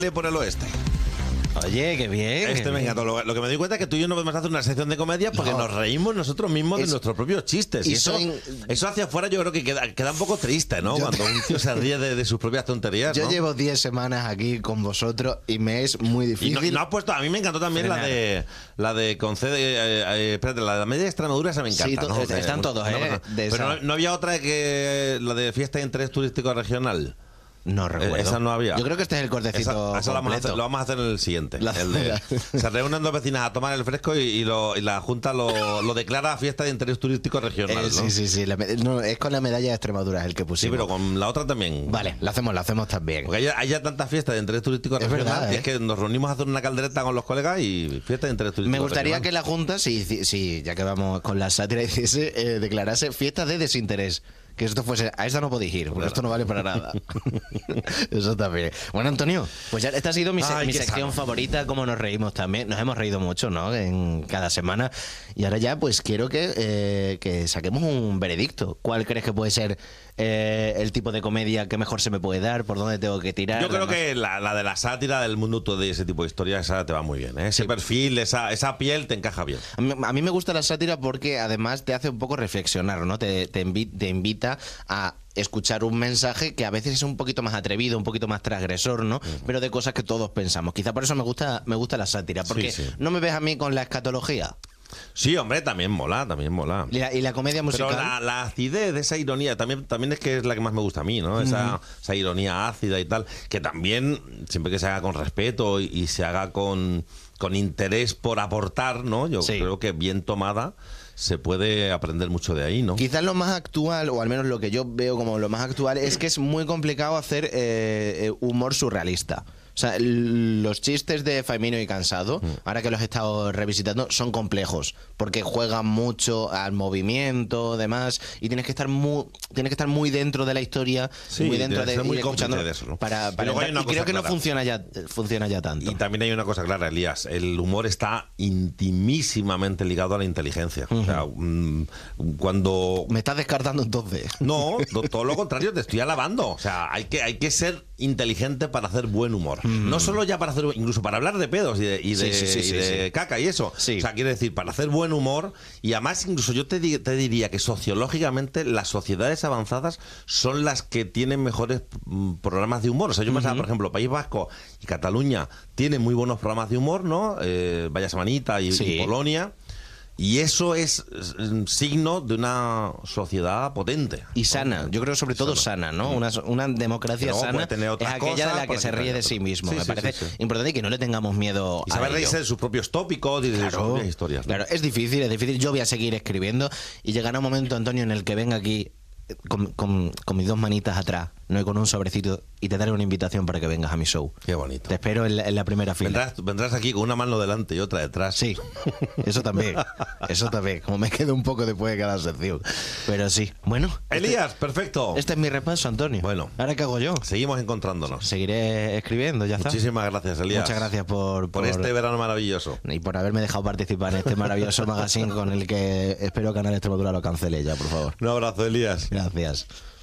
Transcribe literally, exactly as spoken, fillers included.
por el oeste. Oye, qué bien. Este me encantó. Lo, lo que me doy cuenta es que tú y yo no podemos hacer una sección de comedia porque no. nos reímos nosotros mismos es, de nuestros propios chistes. Y, y eso, soy... eso hacia afuera yo creo que queda, queda un poco triste, ¿no? Yo Cuando te... un tío se ríe de, de sus propias tonterías. Yo ¿no? llevo diez semanas aquí con vosotros y me es muy difícil. Y no, no has puesto, a mí me encantó también frenar. la de la de concede, eh, eh, espérate, la de la media de Extremadura, esa me encanta. Sí, ¿no? Están eh, todos, ¿eh? No, de pero no, no había otra que la de fiesta de interés turístico regional. No recuerdo. Esa no había. Yo creo que este es el cortecito. Esa, esa lo, vamos a hacer, lo vamos a hacer en el siguiente. La, el de, la... Se reúnen dos vecinas a tomar el fresco y, y, lo, y la Junta lo, lo declara fiesta de interés turístico regional. Eh, ¿no? Sí, sí, sí. La, no, es con la medalla de Extremadura el que pusimos. Sí, pero con la otra también. Vale, la hacemos, la hacemos también. Porque hay, hay ya tantas fiestas de interés turístico es regional verdad, que ¿eh? es que nos reunimos a hacer una caldereta con los colegas y fiesta de interés turístico Me gustaría regional. que la Junta, si, si, si ya que vamos con la sátira, hiciese, eh, declarase fiesta de desinterés. Que esto fuese, a esta no podéis ir, porque claro. Esto no vale para nada. Eso también. Bueno, Antonio, pues ya esta ha sido mi, se Ay, mi sección sano. favorita, como nos reímos también. Nos hemos reído mucho, ¿no? En cada semana. Y ahora ya, pues quiero que, eh, que saquemos un veredicto. ¿Cuál crees que puede ser eh, el tipo de comedia que mejor se me puede dar? ¿Por dónde tengo que tirar? Yo creo Además, que la, la de la sátira del mundo de ese tipo de historias, esa te va muy bien, ¿eh? Ese sí. perfil, esa, esa piel te encaja bien. A mí, a mí me gusta la sátira porque además te hace un poco reflexionar, ¿no? Te, te, invi te invita a escuchar un mensaje que a veces es un poquito más atrevido, un poquito más transgresor, ¿no? Uh-huh. Pero de cosas que todos pensamos. Quizá por eso me gusta, me gusta la sátira, porque sí, sí. no me ves a mí con la escatología. Sí, hombre, también mola, también mola. ¿Y la, y la comedia musical? Pero la, la acidez de esa ironía también, también es que es la que más me gusta a mí, ¿no? Esa, uh-huh. esa ironía ácida y tal, que también, siempre que se haga con respeto y, y se haga con, con interés por aportar, ¿no? Yo sí. creo que bien tomada se puede aprender mucho de ahí, ¿no? Quizás lo más actual, o al menos lo que yo veo como lo más actual, es que es muy complicado hacer eh, humor surrealista. O sea, los chistes de Faimino y Cansado, mm. ahora que los he estado revisitando, son complejos, porque juegan mucho al movimiento, demás, y tienes que estar muy, tienes que estar muy dentro de la historia, sí, muy dentro de, muy y escuchando de eso, ¿no? para, para y, y creo que clara. no funciona ya, funciona ya tanto. Y también hay una cosa clara, Elías, el humor está intimísimamente ligado a la inteligencia. Uh-huh. O sea, um, cuando me estás descartando entonces. No, todo lo contrario, te estoy alabando. O sea, hay que, hay que ser inteligente para hacer buen humor. Mm. No solo ya para hacer, incluso para hablar de pedos y de, y de, sí, sí, sí, y de sí. caca y eso. Sí. O sea, quiere decir, para hacer buen humor. Y además, incluso yo te, di, te diría que sociológicamente las sociedades avanzadas son las que tienen mejores mm, programas de humor. O sea, yo pensaba, uh-huh. por ejemplo, País Vasco y Cataluña tienen muy buenos programas de humor, ¿no? Eh, Vaya Semanita y, sí. y Polonia. Y eso es signo de una sociedad potente. Y sana, yo creo sobre todo sana, sana ¿no? Una, una democracia sana es aquella de la que se ríe de sí mismo. Sí, Me sí, parece sí, sí. importante que no le tengamos miedo y a saber reírse de sus propios tópicos y de claro, sus propias historias. Claro, es difícil, es difícil. Yo voy a seguir escribiendo y llegará un momento, Antonio, en el que venga aquí con, con, con mis dos manitas atrás, no y con un sobrecito, y te daré una invitación para que vengas a mi show. Qué bonito. Te espero en la, en la primera fila. Vendrás, vendrás aquí con una mano delante y otra detrás. Sí, eso también. Eso también. Como me quedo un poco después de cada sección. Pero sí. Bueno. Elías, este, perfecto. Este es mi repaso, Antonio. Bueno. ¿Ahora qué hago yo? Seguimos encontrándonos. Seguiré escribiendo, ya está. Muchísimas gracias, Elías. Muchas gracias por, por... Por este verano maravilloso. Y por haberme dejado participar en este maravilloso magazine con el que espero que Canal Extremadura lo cancele ya, por favor. Un abrazo, Elías. Gracias.